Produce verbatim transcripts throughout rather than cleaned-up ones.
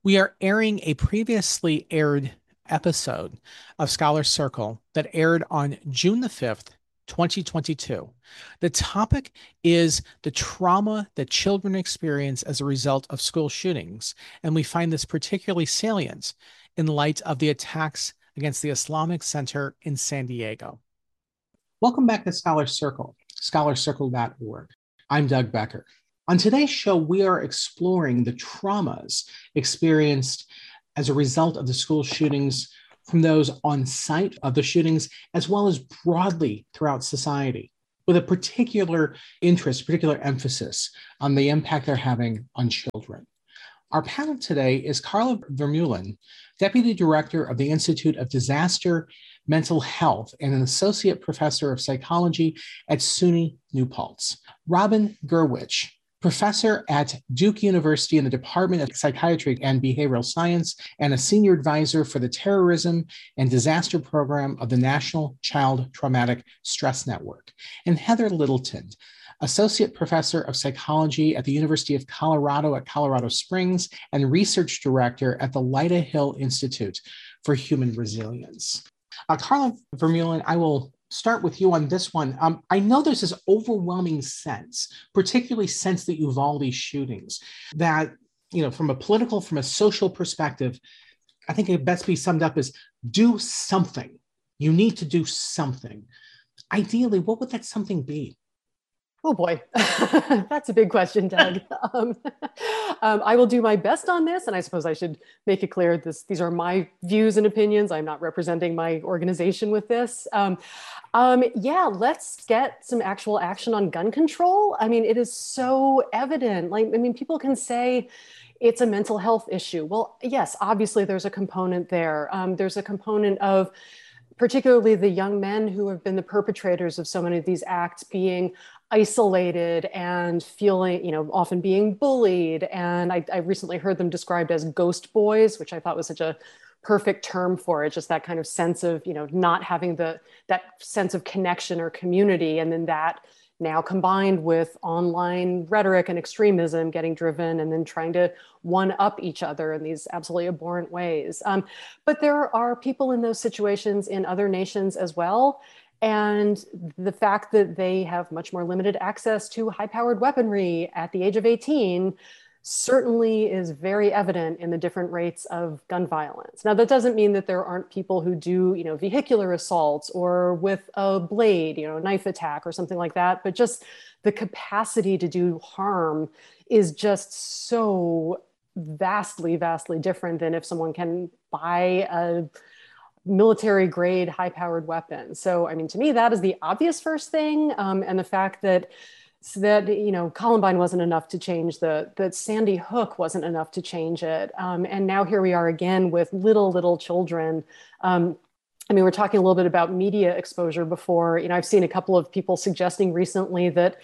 We are airing a previously aired episode of Scholar Circle that aired on June the fifth, twenty twenty-two. The topic is the trauma that children experience as a result of school shootings, and we find this particularly salient in light of the attacks against the Islamic Center in San Diego. Welcome back to Scholar Circle, scholar circle dot org. I'm Doug Becker. On today's show, we are exploring the traumas experienced as a result of the school shootings from those on site of the shootings, as well as broadly throughout society, with a particular interest, particular emphasis on the impact they're having on children. Our panel today is Carla Vermeulen, Deputy Director of the Institute of Disaster Mental Health and an Associate Professor of Psychology at SUNY New Paltz. Robin Gurwitch, Professor at Duke University in the Department of Psychiatry and Behavioral Science and a Senior Advisor for the Terrorism and Disaster Program of the National Child Traumatic Stress Network. And Heather Littleton, Associate Professor of Psychology at the University of Colorado at Colorado Springs and Research Director at the Lyda Hill Institute for Human Resilience. Uh, Carla Vermeulen, I will start with you on this one. Um, I know there's this overwhelming sense, particularly since the Uvalde shootings, that, you know, from a political, from a social perspective, I think it best be summed up as do something. You need to do something. Ideally, what would that something be? Oh boy, that's a big question, Doug. um, um, I will do my best on this, and I suppose I should make it clear this, these are my views and opinions. I'm not representing my organization with this. Um, um, yeah, let's get some actual action on gun control. I mean, it is so evident. Like, I mean, people can say it's a mental health issue. Well, yes, obviously there's a component there. Um, there's a component of particularly the young men who have been the perpetrators of so many of these acts being isolated and feeling, you know, often being bullied. And I, I recently heard them described as ghost boys, which I thought was such a perfect term for it, just that kind of sense of, you know, not having the that sense of connection or community. And then that now combined with online rhetoric and extremism getting driven and then trying to one up each other in these absolutely abhorrent ways. Um, but there are people in those situations in other nations as well. And the fact that they have much more limited access to high-powered weaponry at the age of eighteen certainly is very evident in the different rates of gun violence. Now, that doesn't mean that there aren't people who do, you know, vehicular assaults or with a blade, you know, a knife attack or something like that, but just the capacity to do harm is just so vastly, vastly different than if someone can buy a military grade high powered weapon. So, I mean, to me, that is the obvious first thing. Um, and the fact that So that, you know, Columbine wasn't enough to change the, that Sandy Hook wasn't enough to change it. Um, and now here we are again with little, little children. Um, I mean, we're talking a little bit about media exposure before. You know, I've seen a couple of people suggesting recently that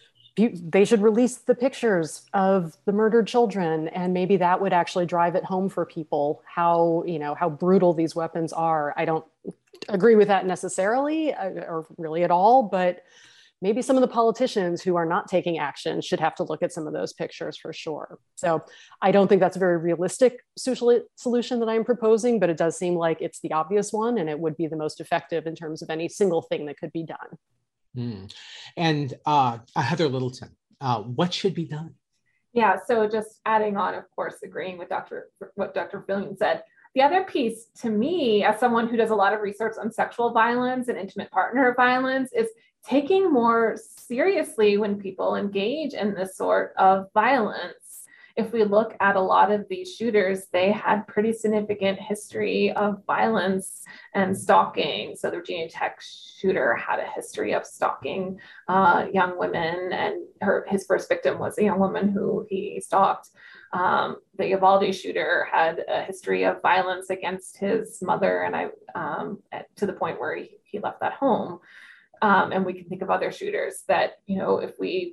they should release the pictures of the murdered children, and maybe that would actually drive it home for people how, you know, how brutal these weapons are. I don't agree with that necessarily or really at all, but maybe some of the politicians who are not taking action should have to look at some of those pictures for sure. So I don't think that's a very realistic social solution that I'm proposing, but it does seem like it's the obvious one, and it would be the most effective in terms of any single thing that could be done. Mm. And uh, Heather Littleton, uh, what should be done? Yeah, so just adding on, of course, agreeing with Doctor what Doctor Vermeulen said. The other piece to me, as someone who does a lot of research on sexual violence and intimate partner violence, is taking more seriously when people engage in this sort of violence. If we look at a lot of these shooters, they had pretty significant history of violence and stalking. So the Virginia Tech shooter had a history of stalking uh, young women, and her his first victim was a young woman who he stalked. Um, the Uvalde shooter had a history of violence against his mother, and I um, to the point where he, he left that home. Um, and we can think of other shooters that, you know, if we,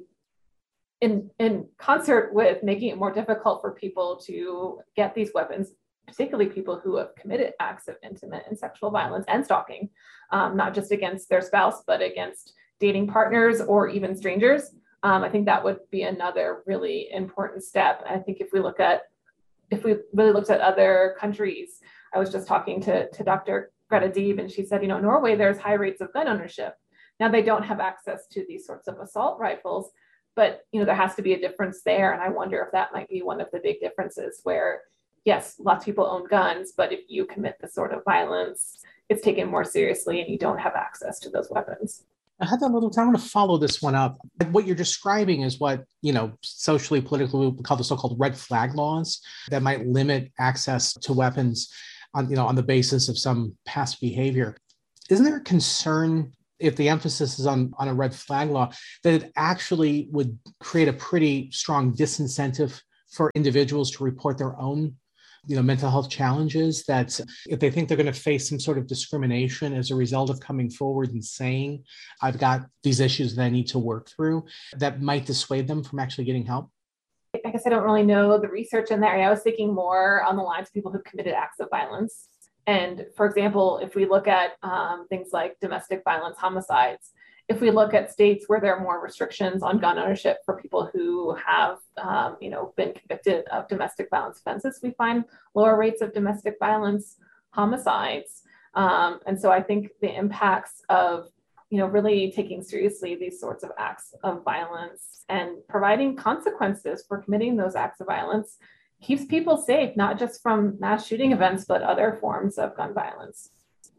in, in concert with making it more difficult for people to get these weapons, particularly people who have committed acts of intimate and sexual violence and stalking, um, not just against their spouse, but against dating partners or even strangers, um, I think that would be another really important step. I think if we look at if we really looked at other countries, I was just talking to, to Doctor Greta Deeb, and she said, you know, Norway, there's high rates of gun ownership. Now they don't have access to these sorts of assault rifles, but, you know, there has to be a difference there. And I wonder if that might be one of the big differences where, yes, lots of people own guns, but if you commit this sort of violence, it's taken more seriously and you don't have access to those weapons. I had that little time. I want to follow this one up. What you're describing is what, you know, socially, politically, we call the so-called red flag laws that might limit access to weapons on, you know, on the basis of some past behavior. Isn't there a concern, if the emphasis is on, on a red flag law, that it actually would create a pretty strong disincentive for individuals to report their own, you know, mental health challenges, that if they think they're going to face some sort of discrimination as a result of coming forward and saying, I've got these issues that I need to work through, that might dissuade them from actually getting help? I guess I don't really know the research in that area. I was thinking more on the lines of people who've committed acts of violence. And for example, if we look at um, things like domestic violence homicides, if we look at states where there are more restrictions on gun ownership for people who have, um, you know, been convicted of domestic violence offenses, we find lower rates of domestic violence homicides. Um, and so I think the impacts of, you know, really taking seriously these sorts of acts of violence and providing consequences for committing those acts of violence keeps people safe, not just from mass shooting events, but other forms of gun violence.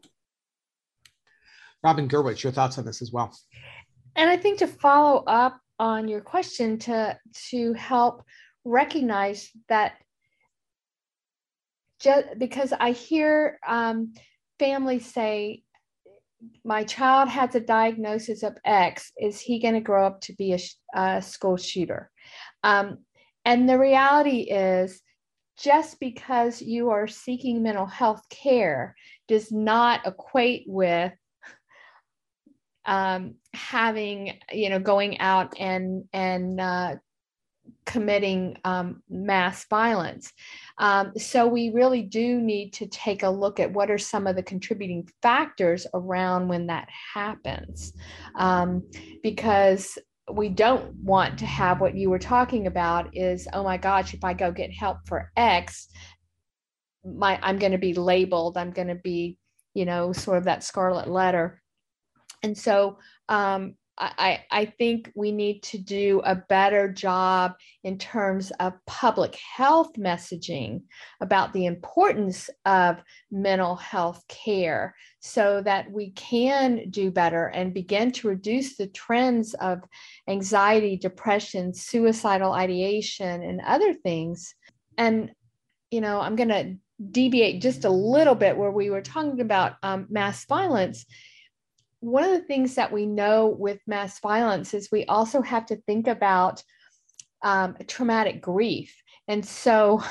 Robin Gurwitch, your thoughts on this as well? And I think to follow up on your question, to, to help recognize that, just because I hear um, families say, my child has a diagnosis of X, is he going to grow up to be a, a school shooter? Um, and the reality is, just because you are seeking mental health care does not equate with Um, having, you know, going out and and uh, committing um, mass violence. Um, so we really do need to take a look at what are some of the contributing factors around when that happens, um, because we don't want to have what you were talking about is, oh my gosh, if I go get help for X, my I'm going to be labeled, I'm going to be, you know, sort of that scarlet letter. And so um, I, I think we need to do a better job in terms of public health messaging about the importance of mental health care so that we can do better and begin to reduce the trends of anxiety, depression, suicidal ideation, and other things. And, you know, I'm going to deviate just a little bit where we were talking about um, mass violence. One of the things that we know with mass violence is we also have to think about um, traumatic grief. And so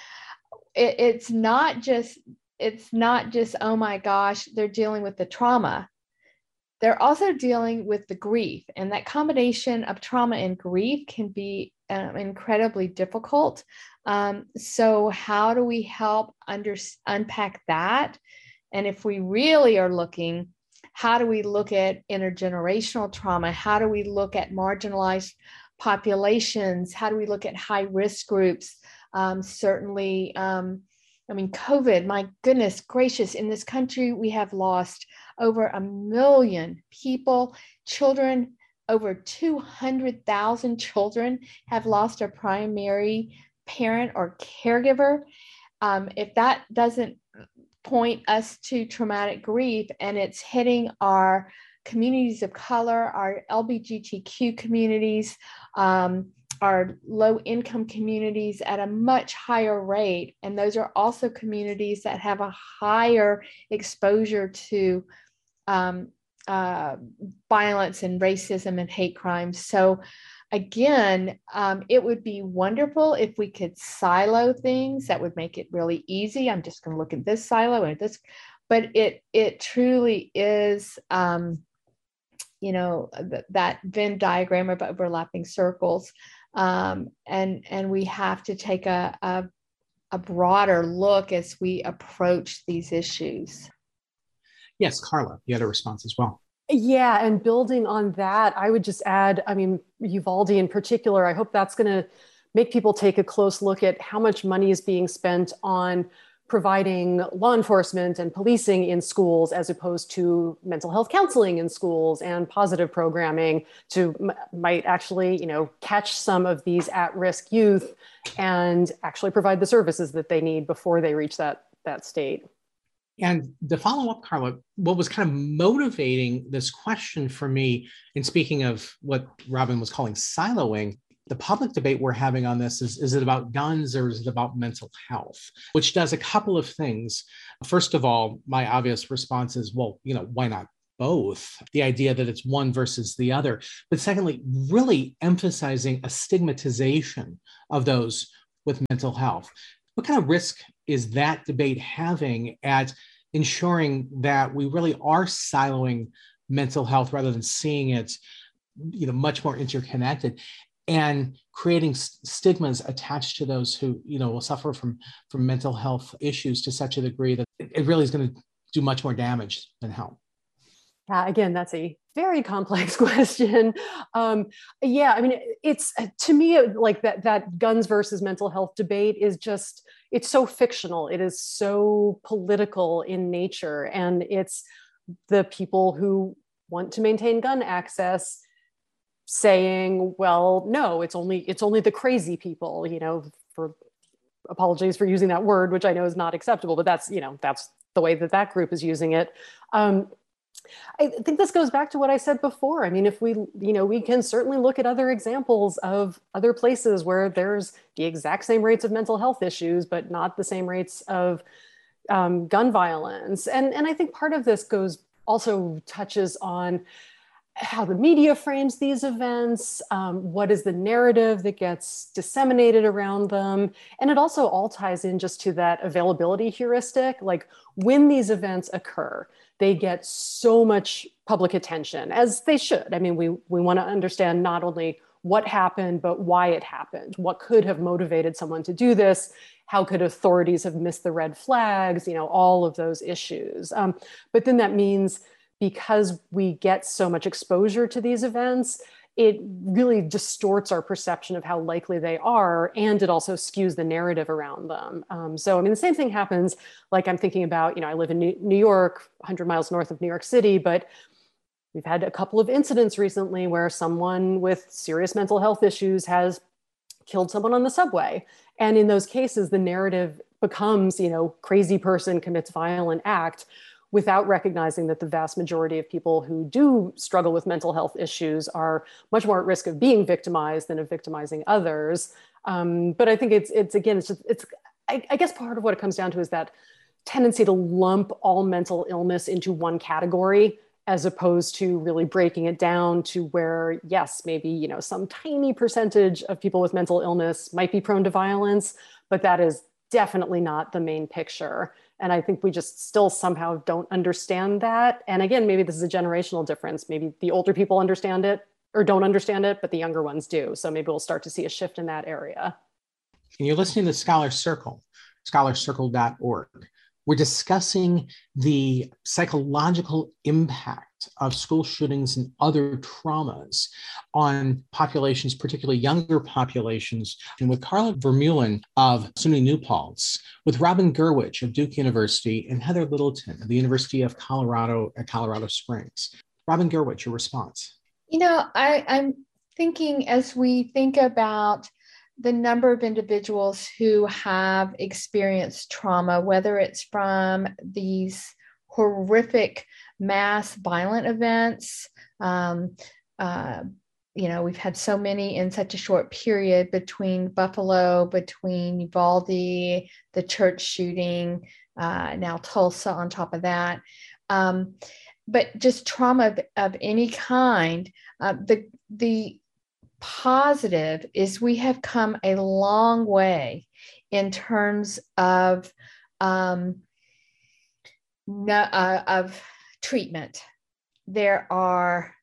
it, it's not just, it's not just, oh my gosh, they're dealing with the trauma. They're also dealing with the grief. And that combination of trauma and grief can be um, incredibly difficult. Um, so how do we help under, unpack that? And if we really are looking, how do we look at intergenerational trauma? How do we look at marginalized populations? How do we look at high risk groups? Um, certainly, um, I mean, COVID, my goodness gracious, in this country, we have lost over a million people, children, over two hundred thousand children have lost a primary parent or caregiver. Um, if that doesn't point us to traumatic grief, and it's hitting our communities of color, our L G B T Q communities, um, our low income communities at a much higher rate. And those are also communities that have a higher exposure to um, uh, violence and racism and hate crimes. So again, um, it would be wonderful if we could silo things. That would make it really easy. I'm just going to look at this silo and this, but it it truly is, um, you know, th- that Venn diagram of overlapping circles, um, and and we have to take a, a a broader look as we approach these issues. Yes, Carla, you had a response as well. Yeah, and building on that, I would just add, I mean, Uvalde in particular, I hope that's going to make people take a close look at how much money is being spent on providing law enforcement and policing in schools as opposed to mental health counseling in schools and positive programming to m- might actually, you know, catch some of these at-risk youth and actually provide the services that they need before they reach that, that state. And to follow up, Carla, what was kind of motivating this question for me, in speaking of what Robin was calling siloing, the public debate we're having on this is, is it about guns or is it about mental health, which does a couple of things. First of all, my obvious response is, well, you know, why not both? The idea that it's one versus the other. But secondly, really emphasizing a stigmatization of those with mental health. What kind of risk is that debate having at ensuring that we really are siloing mental health rather than seeing it, you know, much more interconnected, and creating stigmas attached to those who, you know, will suffer from, from mental health issues to such a degree that it really is going to do much more damage than help? Yeah, again, that's a very complex question. Um, yeah, I mean, it's to me like that that guns versus mental health debate is just, it's so fictional. It is so political in nature, and it's the people who want to maintain gun access saying, well, no, it's only it's only the crazy people, you know, for apologies for using that word, which I know is not acceptable, but that's, you know, that's the way that that group is using it. Um, I think this goes back to what I said before. I mean, if we, you know, we can certainly look at other examples of other places where there's the exact same rates of mental health issues, but not the same rates of um, gun violence. And, and I think part of this goes also touches on how the media frames these events, um, what is the narrative that gets disseminated around them. And it also all ties in just to that availability heuristic. Like when these events occur, they get so much public attention, as they should. I mean, we, we want to understand not only what happened, but why it happened. What could have motivated someone to do this? How could authorities have missed the red flags? You know, all of those issues. Um, but then that means because we get so much exposure to these events, it really distorts our perception of how likely they are, and it also skews the narrative around them. Um, so, I mean, the same thing happens, like I'm thinking about, you know, I live in New York, one hundred miles north of New York City, but we've had a couple of incidents recently where someone with serious mental health issues has killed someone on the subway. And in those cases, the narrative becomes, you know, crazy person commits violent act, without recognizing that the vast majority of people who do struggle with mental health issues are much more at risk of being victimized than of victimizing others. Um, but I think it's, it's again, it's just, it's, I, I guess part of what it comes down to is that tendency to lump all mental illness into one category, as opposed to really breaking it down to where, yes, maybe, you know, some tiny percentage of people with mental illness might be prone to violence, but that is definitely not the main picture. And I think we just still somehow don't understand that. And again, maybe this is a generational difference. Maybe the older people understand it or don't understand it, but the younger ones do. So maybe we'll start to see a shift in that area. And you're listening to Scholar Circle, scholar circle dot org. We're discussing the psychological impact of school shootings and other traumas on populations, particularly younger populations, and with Carla Vermeulen of SUNY New Paltz, with Robin Gurwitch of Duke University, and Heather Littleton of the University of Colorado at Colorado Springs. Robin Gurwitch, your response? You know, I, I'm thinking as we think about the number of individuals who have experienced trauma, whether it's from these horrific mass violent events, um, uh, you know, we've had so many in such a short period between Buffalo, between Uvalde, the church shooting, uh, now Tulsa on top of that. Um, but just trauma of, of any kind, uh, the, the, positive is we have come a long way in terms of um, no, uh, of treatment. There are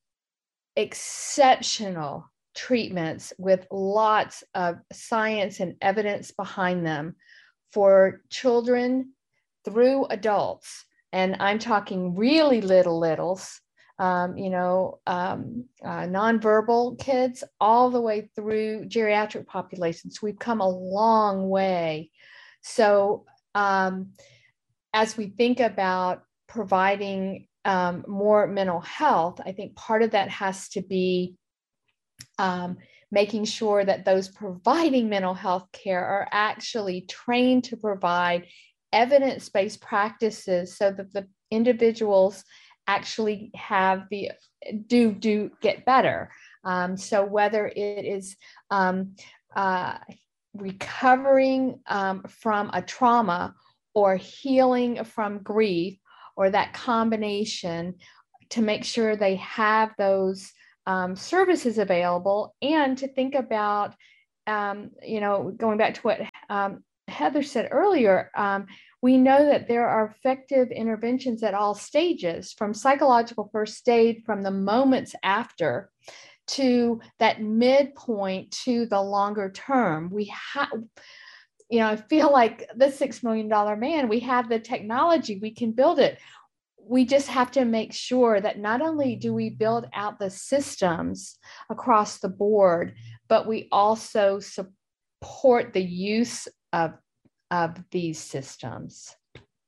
exceptional treatments with lots of science and evidence behind them for children through adults. And I'm talking really little littles um, you know, um, uh, nonverbal kids, all the way through geriatric populations. We've come a long way. So um, as we think about providing um, more mental health, I think part of that has to be um, making sure that those providing mental health care are actually trained to provide evidence-based practices so that the individuals actually have the do do get better. Um, so whether it is um, uh, recovering um, from a trauma or healing from grief, or that combination, to make sure they have those um, services available, and to think about, um, you know, going back to what um, Heather said earlier, um, we know that there are effective interventions at all stages, from psychological first aid, from the moments after, to that midpoint, to the longer term. We have, you know, I feel like the six million dollar man, we have the technology, we can build it. We just have to make sure that not only do we build out the systems across the board, but we also support the use of, of these systems.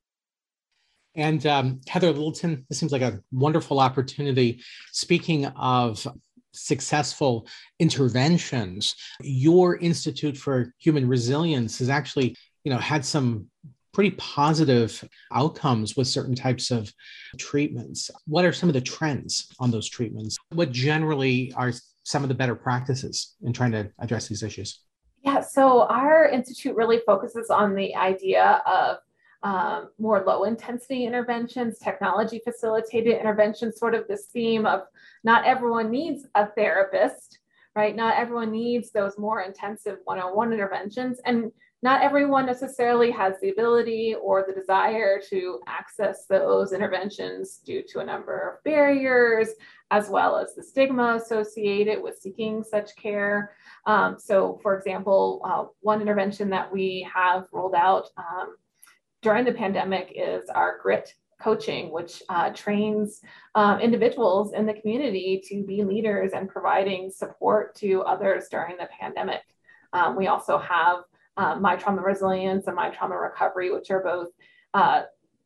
And um, Heather Littleton, this seems like a wonderful opportunity. Speaking of successful interventions, your Institute for Human Resilience has actually, you know, had some pretty positive outcomes with certain types of treatments. What are some of the trends on those treatments? What generally are some of the better practices in trying to address these issues? Yeah, so our institute really focuses on the idea of um, more low intensity interventions, technology facilitated interventions, sort of this theme of not everyone needs a therapist, right? Not everyone needs those more intensive one-on-one interventions. And not everyone necessarily has the ability or the desire to access those interventions due to a number of barriers, as well as the stigma associated with seeking such care. Um, so, for example, uh, one intervention that we have rolled out um, during the pandemic is our GRIT coaching, which uh, trains um, individuals in the community to be leaders and providing support to others during the pandemic. Um, we also have Uh, My Trauma Resilience and My Trauma Recovery, which are both uh,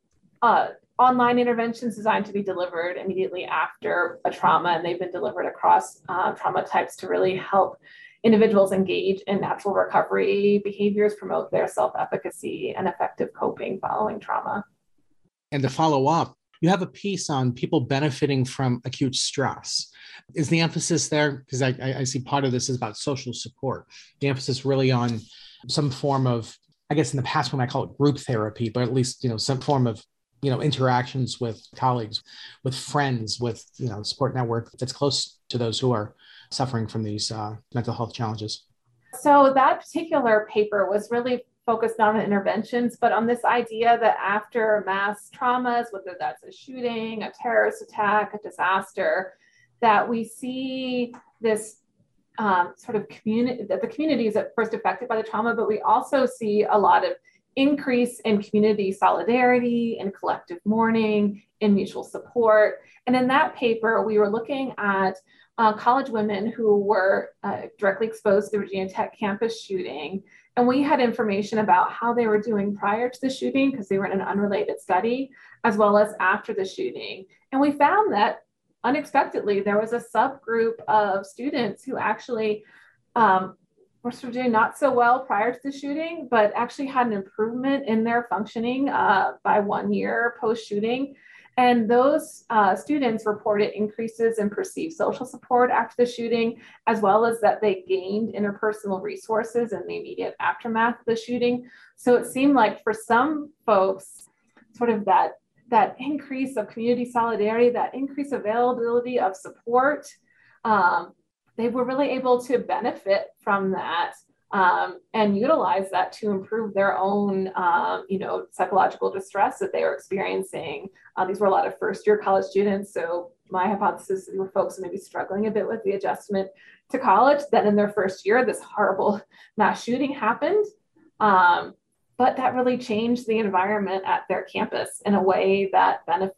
uh, online interventions designed to be delivered immediately after a trauma, and they've been delivered across uh, trauma types to really help individuals engage in natural recovery behaviors, promote their self-efficacy and effective coping following trauma. And to follow up, you have a piece on people benefiting from acute stress. Is the emphasis there? Because I, I see part of this is about social support. The emphasis really on some form of, I guess in the past we might call it group therapy, but at least, you know, some form of, you know, interactions with colleagues, with friends, with, you know, support network that's close to those who are suffering from these uh, mental health challenges. So that particular paper was really focused not on interventions, but on this idea that after mass traumas, whether that's a shooting, a terrorist attack, a disaster, that we see this Um, sort of community, that the community is at first affected by the trauma, but we also see a lot of increase in community solidarity and collective mourning and mutual support. And in that paper, we were looking at uh, college women who were uh, directly exposed to the Virginia Tech campus shooting. And we had information about how they were doing prior to the shooting, because they were in an unrelated study, as well as after the shooting. And we found that unexpectedly, there was a subgroup of students who actually um, were sort of doing not so well prior to the shooting, but actually had an improvement in their functioning uh, by one year post-shooting. And those uh, students reported increases in perceived social support after the shooting, as well as that they gained interpersonal resources in the immediate aftermath of the shooting. So it seemed like for some folks, sort of that that increase of community solidarity, that increased availability of support, um, they were really able to benefit from that um, and utilize that to improve their own, um, you know, psychological distress that they were experiencing. Uh, these were a lot of first-year college students, so my hypothesis is were folks who may be struggling a bit with the adjustment to college. Then in their first year, this horrible mass shooting happened. Um, But that really changed the environment at their campus in a way that benefit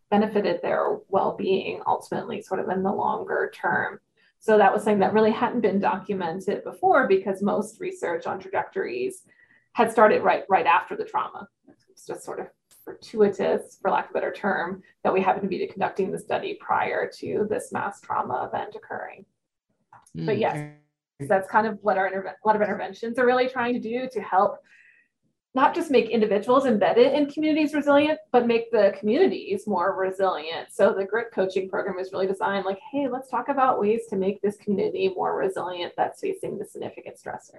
benefited their well-being ultimately sort of in the longer term. So that was something that really hadn't been documented before because most research on trajectories had started right, right after the trauma. It's just sort of fortuitous, for lack of a better term, that we happened to be conducting the study prior to this mass trauma event occurring. Mm, but yes, that's kind of what our interve- a lot of interventions are really trying to do to help not just make individuals embedded in communities resilient, but make the communities more resilient. So the grit coaching program is really designed like, hey, let's talk about ways to make this community more resilient that's facing the significant stressor.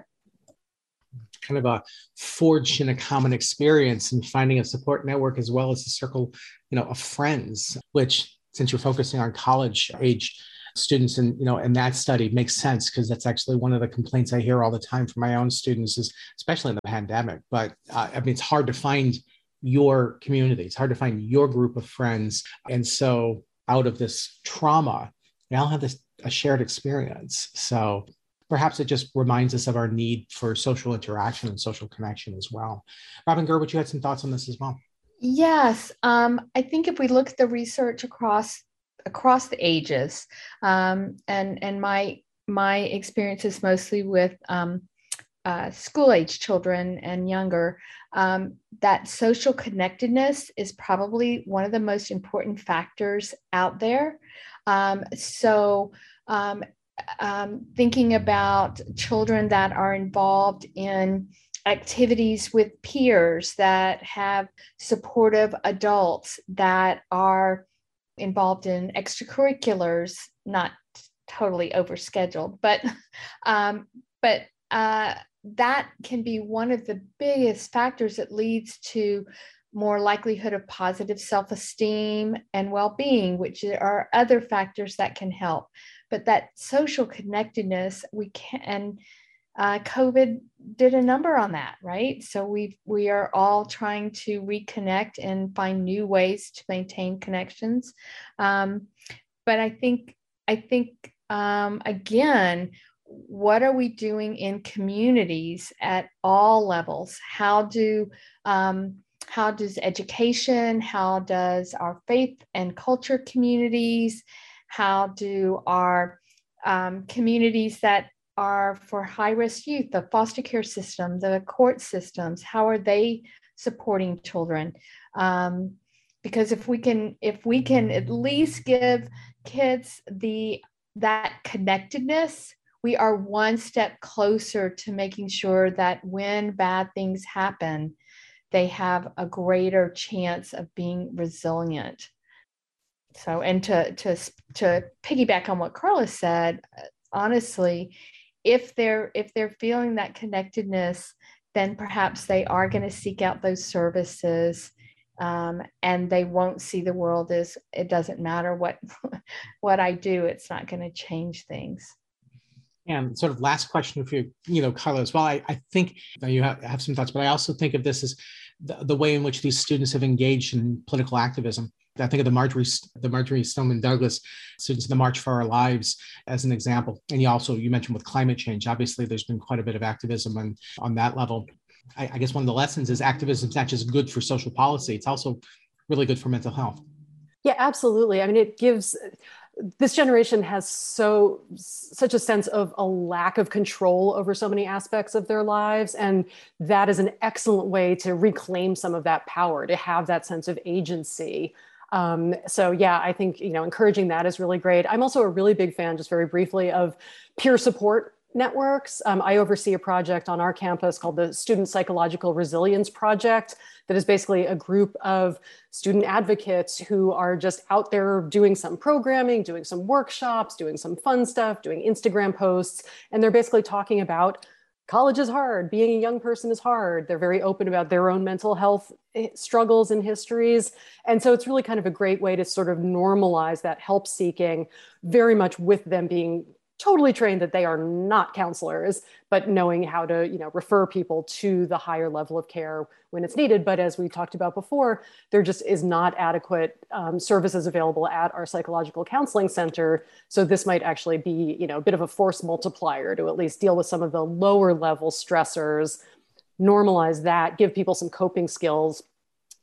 Kind of a forged in a common experience and finding a support network as well as a circle, you know, of friends, which since you're focusing on college age students and, you know, and that study makes sense because that's actually one of the complaints I hear all the time from my own students is especially in the pandemic. But uh, I mean, it's hard to find your community. It's hard to find your group of friends. And so out of this trauma, we all have this a shared experience. So perhaps it just reminds us of our need for social interaction and social connection as well. Robin Gurwitch, you had some thoughts on this as well. Yes, um, I think if we look at the research across across the ages, um, and and my my experience is mostly with um, uh, school age children and younger, um, that social connectedness is probably one of the most important factors out there. Um, so. Um, Um, thinking about children that are involved in activities with peers, that have supportive adults, that are involved in extracurriculars, not totally overscheduled, but um, but uh, that can be one of the biggest factors that leads to more likelihood of positive self-esteem and well-being, which are other factors that can help. But that social connectedness, we can, and uh, COVID did a number on that, right? So we we are all trying to reconnect and find new ways to maintain connections. Um, but I think I think um, again, what are we doing in communities at all levels? How do um, how does education? How does our faith and culture communities? How do our um, communities that are for high-risk youth, the foster care system, the court systems, how are they supporting children? Um, because if we can, if we can at least give kids the that connectedness, we are one step closer to making sure that when bad things happen, they have a greater chance of being resilient. So, and to to to piggyback on what Carla said, honestly, if they're if they're feeling that connectedness, then perhaps they are going to seek out those services, um, and they won't see the world as it doesn't matter what what I do, it's not going to change things. And sort of last question for you, you know, Carla, as well. I, I think you have, have some thoughts, but I also think of this as the, the way in which these students have engaged in political activism. I think of the Marjory, the Marjory Stoneman Douglas students in the March for Our Lives as an example. And you also, you mentioned with climate change, obviously there's been quite a bit of activism on, on that level. I, I guess one of the lessons is activism is not just good for social policy, it's also really good for mental health. Yeah, absolutely. I mean, it gives, this generation has so such a sense of a lack of control over so many aspects of their lives. And that is an excellent way to reclaim some of that power, to have that sense of agency. Um, so yeah, I think, you know, encouraging that is really great. I'm also a really big fan, just very briefly, of peer support networks. Um, I oversee a project on our campus called the Student Psychological Resilience Project that is basically a group of student advocates who are just out there doing some programming, doing some workshops, doing some fun stuff, doing Instagram posts, and they're basically talking about college is hard, being a young person is hard. They're very open about their own mental health struggles and histories. And so it's really kind of a great way to sort of normalize that help seeking, very much with them being totally trained that they are not counselors, but knowing how to, you know, refer people to the higher level of care when it's needed. But as we talked about before, there just is not adequate um, services available at our psychological counseling center. So this might actually be, you know, a bit of a force multiplier to at least deal with some of the lower level stressors, normalize that, give people some coping skills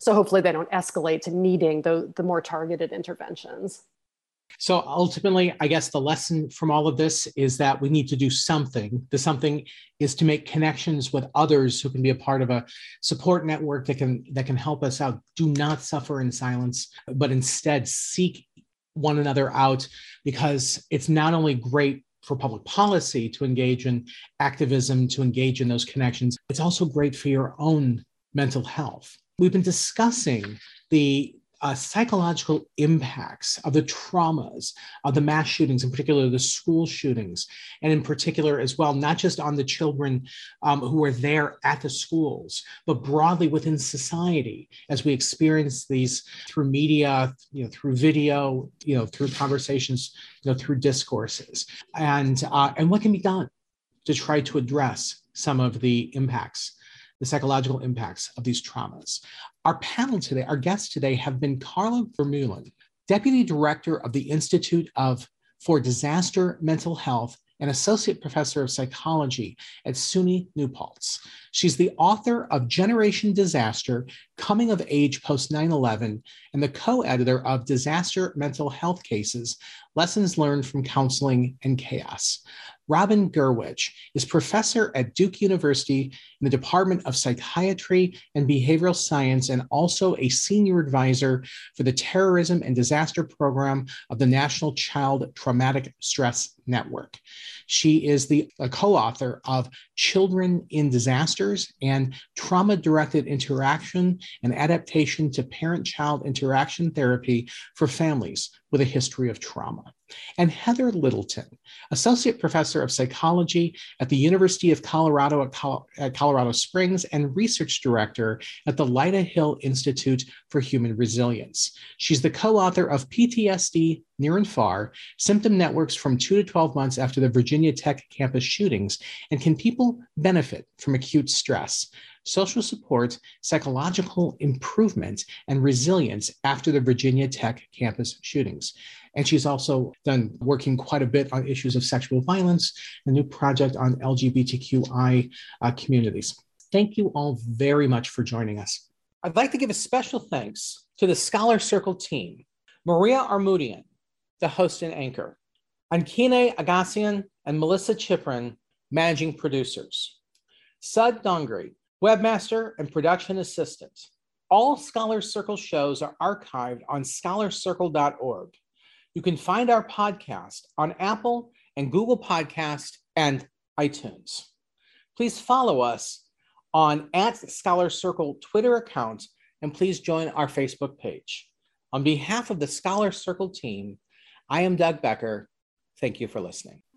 So hopefully they don't escalate to needing the, the more targeted interventions. So ultimately, I guess the lesson from all of this is that we need to do something. The something is to make connections with others who can be a part of a support network that can that can help us out. Do not suffer in silence, but instead seek one another out, because it's not only great for public policy to engage in activism, to engage in those connections, it's also great for your own mental health. We've been discussing the Uh, psychological impacts of the traumas of the mass shootings, in particular the school shootings, and in particular as well, not just on the children um, who were there at the schools, but broadly within society as we experience these through media, you know, through video, you know, through conversations, you know, through discourses, and uh, and what can be done to try to address some of the impacts, the psychological impacts of these traumas. Our panel today, our guests today have been Carla Vermeulen, Deputy Director of the Institute of for Disaster Mental Health and Associate Professor of Psychology at SUNY New Paltz. She's the author of Generation Disaster, Coming of Age Post nine eleven, and the co-editor of Disaster Mental Health Cases, Lessons Learned from Counseling and Chaos. Robin Gurwitch is professor at Duke University in the Department of Psychiatry and Behavioral Science, and also a senior advisor for the Terrorism and Disaster Program of the National Child Traumatic Stress Network. She is the co-author of Children in Disasters and Trauma-Directed Interaction and Adaptation to Parent-Child Interaction Therapy for Families with a History of Trauma. And Heather Littleton, Associate Professor of Psychology at the University of Colorado at, Col- at Colorado Springs and Research Director at the Lyda Hill Institute for Human Resilience. She's the co-author of P T S D Near and Far, Symptom Networks from two to twelve months after the Virginia Tech campus shootings, and Can People Benefit from Acute Stress? Social support, psychological improvement, and resilience after the Virginia Tech campus shootings. And she's also done working quite a bit on issues of sexual violence, a new project on L G B T Q I uh, communities. Thank you all very much for joining us. I'd like to give a special thanks to the Scholar Circle team, Maria Armudian, the host and anchor, Ankine Agassian and Melissa Chiprin, managing producers, Sud Dongri, webmaster and production assistant. All Scholar Circle shows are archived on scholar circle dot org. You can find our podcast on Apple and Google Podcast and iTunes. Please follow us on at Scholar Circle Twitter account, and please join our Facebook page. On behalf of the Scholar Circle team, I am Doug Becker. Thank you for listening.